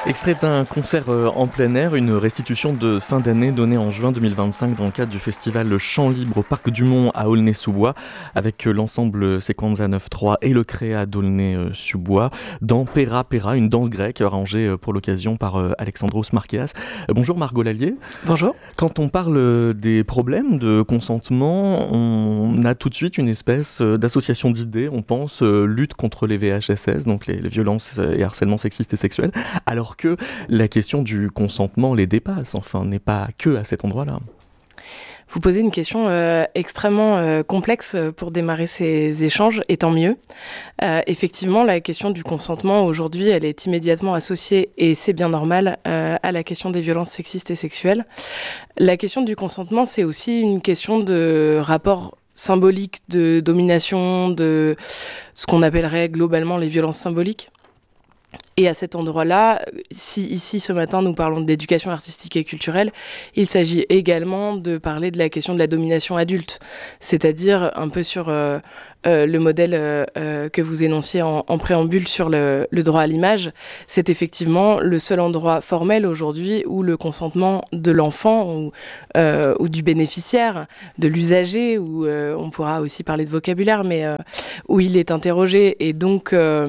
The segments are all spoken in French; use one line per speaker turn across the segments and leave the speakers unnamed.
Extrait d'un concert en plein air, une restitution de fin d'année donnée en juin 2025 dans le cadre du festival Chant Libre au Parc du Mont à Aulnay-sous-Bois avec l'ensemble Sequenza 9-3 et le Créa d'Aulnay-sous-Bois dans Pera Pera, une danse grecque arrangée pour l'occasion par Alexandros Markeas. Bonjour Margot Lallier.
Bonjour.
Quand on parle des problèmes de consentement, on a tout de suite une espèce d'association d'idées. On pense lutte contre les VHSS, donc les violences et harcèlements sexistes et sexuels, alors que la question du consentement les dépasse, enfin, n'est pas que à cet endroit-là.
Vous posez une question extrêmement complexe pour démarrer ces échanges, et tant mieux. Effectivement, la question du consentement, aujourd'hui, elle est immédiatement associée, et c'est bien normal, à la question des violences sexistes et sexuelles. La question du consentement, c'est aussi une question de rapport symbolique, de domination, de ce qu'on appellerait globalement les violences symboliques. Et à cet endroit-là, si ici ce matin nous parlons d'éducation artistique et culturelle, il s'agit également de parler de la question de la domination adulte, c'est-à-dire un peu sur le modèle que vous énonciez en préambule sur le droit à l'image. C'est effectivement le seul endroit formel aujourd'hui où le consentement de l'enfant ou du bénéficiaire, de l'usager, où on pourra aussi parler de vocabulaire, mais où il est interrogé. Et donc,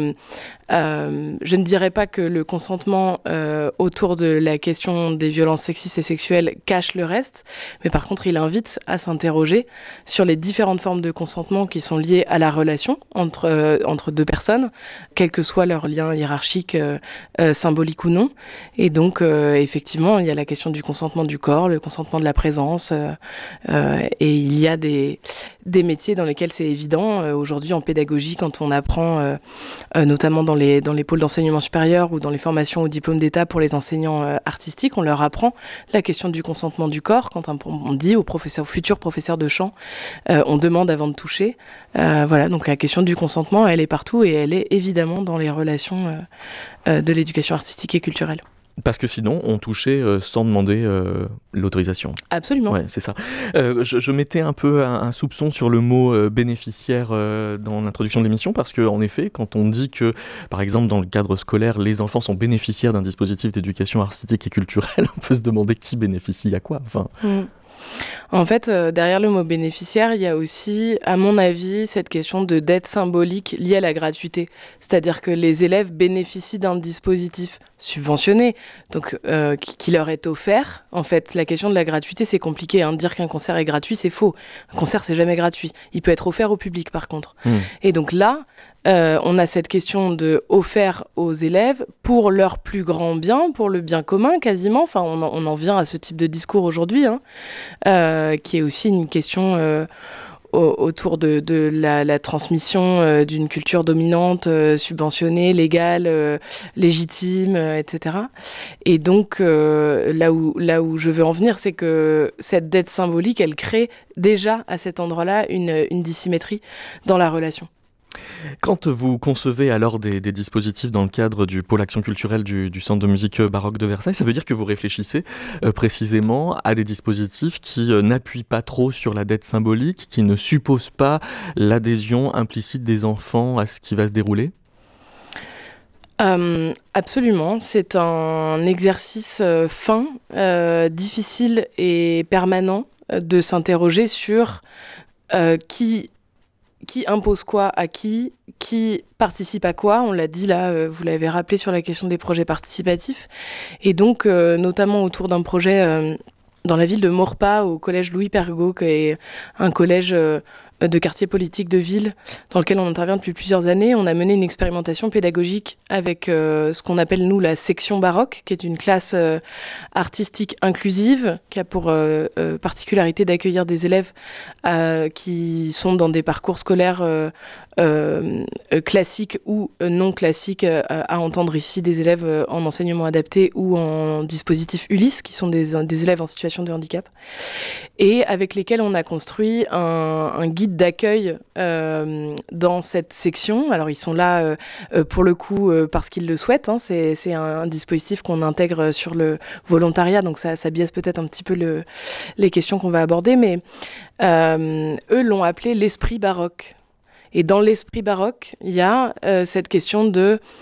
je ne dirais pas que le consentement autour de la question des violences sexistes et sexuelles cache le reste, mais par contre, il invite à s'interroger sur les différentes formes de consentement qui sont liées à la relation entre deux personnes, quel que soit leur lien hiérarchique, symbolique ou non. Et donc, effectivement, il y a la question du consentement du corps, le consentement de la présence, et il y a des métiers dans lesquels c'est évident. Aujourd'hui, en pédagogie, quand on apprend, notamment dans les pôles d'enseignement supérieur ou dans les formations au diplôme d'État pour les enseignants artistiques, on leur apprend la question du consentement du corps. Quand on dit aux futurs professeurs de chant, on demande avant de toucher. Voilà, donc la question du consentement, elle est partout et elle est évidemment dans les relations de l'éducation artistique et culturelle.
Parce que sinon, on touchait sans demander l'autorisation.
Absolument.
Ouais, c'est ça. Je mettais un peu un soupçon sur le mot bénéficiaire dans l'introduction de l'émission, parce qu'en effet, quand on dit que, par exemple, dans le cadre scolaire, les enfants sont bénéficiaires d'un dispositif d'éducation artistique et culturelle, on peut se demander qui bénéficie à quoi. Enfin...
En fait, derrière le mot bénéficiaire, il y a aussi, à mon avis, cette question de dette symbolique liée à la gratuité. C'est-à-dire que les élèves bénéficient d'un dispositif subventionné, donc qui leur est offert. En fait, la question de la gratuité, c'est compliqué. Dire qu'un concert est gratuit, c'est faux. Un concert, c'est jamais gratuit. Il peut être offert au public, par contre. Et donc là, on a cette question de offert aux élèves pour leur plus grand bien, pour le bien commun quasiment. Enfin, on en vient à ce type de discours aujourd'hui, qui est aussi une question autour de la transmission d'une culture dominante, subventionnée, légale, légitime, etc. Et donc, là où je veux en venir, c'est que cette dette symbolique, elle crée déjà à cet endroit-là une dissymétrie dans la relation.
Quand vous concevez alors des dispositifs dans le cadre du pôle action culturelle du Centre de musique baroque de Versailles, ça veut dire que vous réfléchissez précisément à des dispositifs qui n'appuient pas trop sur la dette symbolique, qui ne supposent pas l'adhésion implicite des enfants à ce qui va se dérouler ?
Absolument, c'est un exercice fin, difficile et permanent de s'interroger sur qui impose quoi à qui participe à quoi. On l'a dit là, vous l'avez rappelé sur la question des projets participatifs. Et donc, notamment autour d'un projet dans la ville de Maurepas, au collège Louis Pergaud, qui est un collège de quartier politique de ville dans lequel on intervient depuis plusieurs années. On a mené une expérimentation pédagogique avec ce qu'on appelle, nous, la section baroque, qui est une classe artistique inclusive, qui a pour particularité d'accueillir des élèves qui sont dans des parcours scolaires classiques ou non classiques, à entendre ici des élèves en enseignement adapté ou en dispositif Ulysse, qui sont des élèves en situation de handicap, et avec lesquels on a construit un guide d'accueil dans cette section. Alors ils sont là pour le coup parce qu'ils le souhaitent, c'est un dispositif qu'on intègre sur le volontariat, donc ça biaise peut-être un petit peu les questions qu'on va aborder, mais eux l'ont appelé l'esprit baroque. Et dans l'esprit baroque, il y a cette question de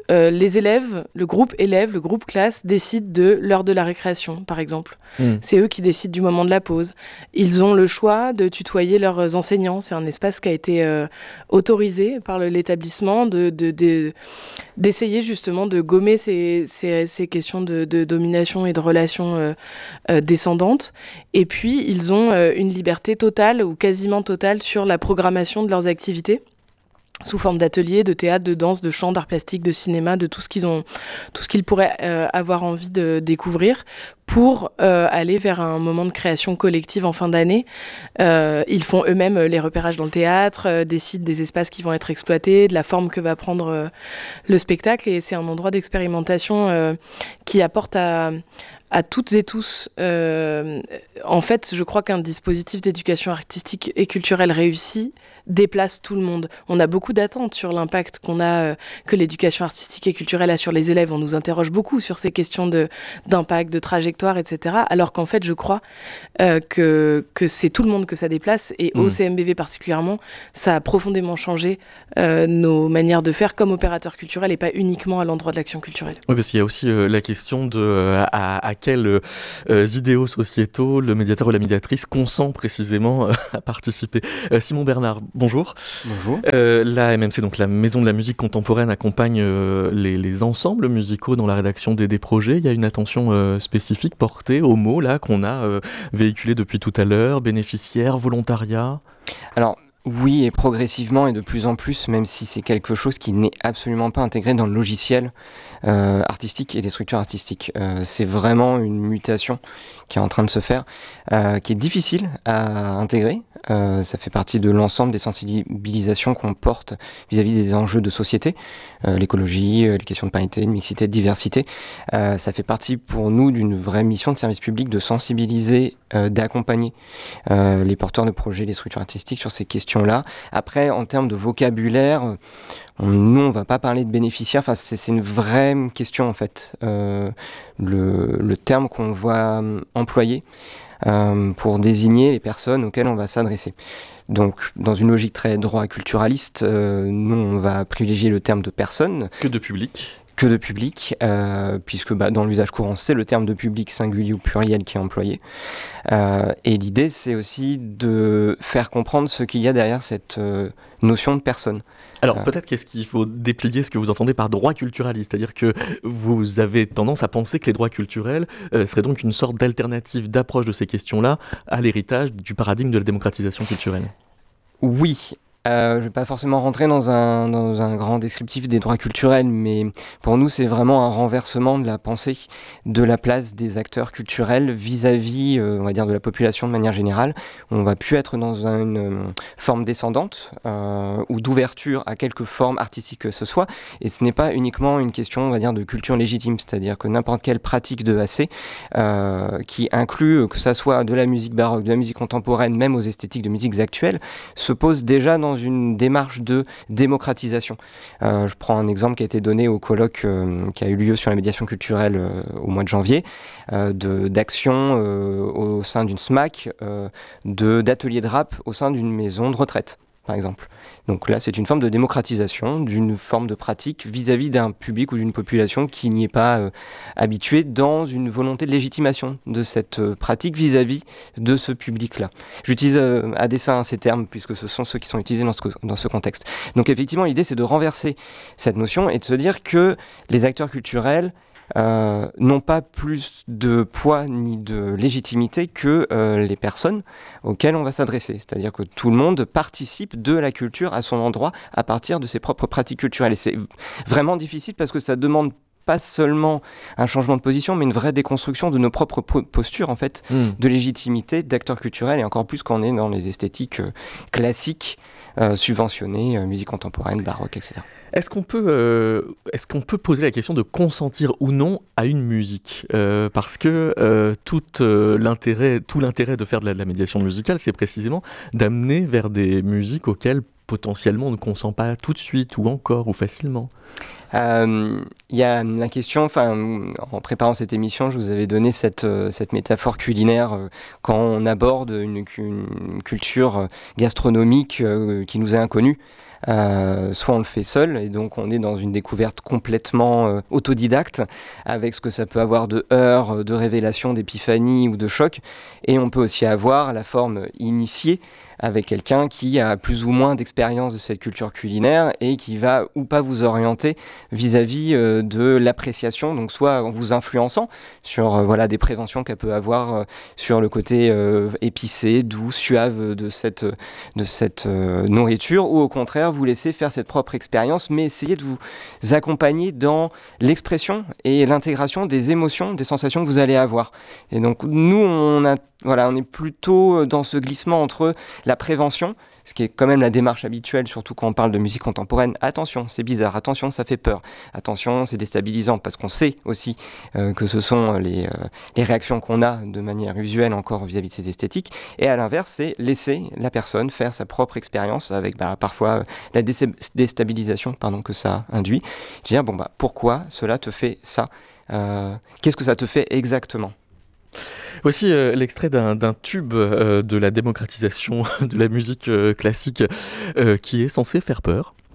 les élèves, le groupe classe décide de l'heure de la récréation, par exemple. C'est eux qui décident du moment de la pause. Ils ont le choix de tutoyer leurs enseignants. C'est un espace qui a été autorisé par l'établissement d'essayer justement de gommer ces questions de domination et de relations descendantes. Et puis, ils ont une liberté totale ou quasiment totale sur la programmation de leurs activités, sous forme d'ateliers, de théâtre, de danse, de chant, d'art plastique, de cinéma, de tout ce qu'ils pourraient avoir envie de découvrir pour aller vers un moment de création collective en fin d'année. Ils font eux-mêmes les repérages dans le théâtre, décident des espaces qui vont être exploités, de la forme que va prendre le spectacle, et c'est un endroit d'expérimentation qui apporte à toutes et tous. En fait, je crois qu'un dispositif d'éducation artistique et culturelle réussi déplace tout le monde. On a beaucoup d'attentes sur l'impact que l'éducation artistique et culturelle a sur les élèves. On nous interroge beaucoup sur ces questions d'impact, de trajectoire, etc. Alors qu'en fait, je crois que c'est tout le monde que ça déplace, et au CMBV particulièrement, ça a profondément changé nos manières de faire comme opérateur culturel, et pas uniquement à l'endroit de l'action culturelle.
Oui, parce qu'il y a aussi la question de à quels idéaux sociétaux le médiateur ou la médiatrice consent précisément à participer. Simon Bernard, bonjour.
Bonjour.
La MMC, donc la Maison de la musique contemporaine, accompagne les ensembles musicaux dans la rédaction des projets. Il y a une attention spécifique portée aux mots là qu'on a véhiculés depuis tout à l'heure, bénéficiaires, volontariat.
Alors, oui, et progressivement et de plus en plus, même si c'est quelque chose qui n'est absolument pas intégré dans le logiciel artistique et des structures artistiques. C'est vraiment une mutation qui est en train de se faire, qui est difficile à intégrer. Ça fait partie de l'ensemble des sensibilisations qu'on porte vis-à-vis des enjeux de société, l'écologie, les questions de parité, de mixité, de diversité. Ça fait partie pour nous d'une vraie mission de service public de sensibiliser, d'accompagner les porteurs de projets, les structures artistiques sur ces questions-là. Après, en termes de vocabulaire, nous, on ne va pas parler de bénéficiaires. Enfin, c'est une vraie question en fait. Le terme qu'on va employer pour désigner les personnes auxquelles on va s'adresser. Donc, dans une logique très droit culturaliste, nous, on va privilégier le terme de personne.
Que de public.
Puisque dans l'usage courant, c'est le terme de public singulier ou pluriel qui est employé. Et l'idée, c'est aussi de faire comprendre ce qu'il y a derrière cette notion de personne.
Alors peut-être qu'est-ce qu'il faut déplier ce que vous entendez par droit culturaliste, c'est-à-dire que vous avez tendance à penser que les droits culturels seraient donc une sorte d'alternative d'approche de ces questions-là à l'héritage du paradigme de la démocratisation culturelle.
Oui. Je ne vais pas forcément rentrer dans un grand descriptif des droits culturels, mais pour nous, c'est vraiment un renversement de la pensée de la place des acteurs culturels vis-à-vis, on va dire, de la population de manière générale. On va plus être dans une forme descendante ou d'ouverture à quelque forme artistique que ce soit, et ce n'est pas uniquement une question, on va dire, de culture légitime, c'est-à-dire que n'importe quelle pratique de AC qui inclut que ça soit de la musique baroque, de la musique contemporaine, même aux esthétiques de musiques actuelles, se pose déjà dans une démarche de démocratisation. Je prends un exemple qui a été donné au colloque qui a eu lieu sur la médiation culturelle au mois de janvier, d'action au sein d'une SMAC, d'ateliers de rap au sein d'une maison de retraite, par exemple. Donc là, c'est une forme de démocratisation, d'une forme de pratique vis-à-vis d'un public ou d'une population qui n'y est pas habituée, dans une volonté de légitimation de cette pratique vis-à-vis de ce public-là. J'utilise à dessein ces termes, puisque ce sont ceux qui sont utilisés dans ce contexte. Donc effectivement, l'idée, c'est de renverser cette notion et de se dire que les acteurs culturels n'ont pas plus de poids ni de légitimité que les personnes auxquelles on va s'adresser. C'est-à-dire que tout le monde participe de la culture à son endroit à partir de ses propres pratiques culturelles. Et c'est vraiment difficile parce que ça demande pas seulement un changement de position, mais une vraie déconstruction de nos propres postures, en fait, de légitimité d'acteurs culturels, et encore plus quand on est dans les esthétiques classiques, subventionnées, musique contemporaine, baroque, etc.
Est-ce qu'on peut poser la question de consentir ou non à une musique parce que tout l'intérêt de faire de la médiation musicale, c'est précisément d'amener vers des musiques auxquelles potentiellement on ne consent pas tout de suite ou encore ou facilement.
Il y a la question, en préparant cette émission, je vous avais donné cette métaphore culinaire quand on aborde une culture gastronomique qui nous est inconnue. soit on le fait seul, et donc on est dans une découverte complètement autodidacte, avec ce que ça peut avoir de heurts, de révélations, d'épiphanie ou de choc, et on peut aussi avoir la forme initiée, avec quelqu'un qui a plus ou moins d'expérience de cette culture culinaire et qui va ou pas vous orienter vis-à-vis de l'appréciation, donc soit en vous influençant sur voilà, des préventions qu'elle peut avoir sur le côté épicé, doux, suave de cette nourriture, ou au contraire vous laisser faire cette propre expérience, mais essayer de vous accompagner dans l'expression et l'intégration des émotions, des sensations que vous allez avoir. Et donc nous, on est plutôt dans ce glissement entre la prévention, ce qui est quand même la démarche habituelle, surtout quand on parle de musique contemporaine. Attention, c'est bizarre, attention, ça fait peur, attention, c'est déstabilisant, parce qu'on sait aussi que ce sont les réactions qu'on a de manière usuelle encore vis-à-vis de ces esthétiques. Et à l'inverse, c'est laisser la personne faire sa propre expérience avec parfois la déstabilisation que ça induit. Dire, pourquoi cela te fait ça ? Qu'est-ce que ça te fait exactement ?
Voici l'extrait d'un tube de la démocratisation de la musique classique qui est censé faire peur.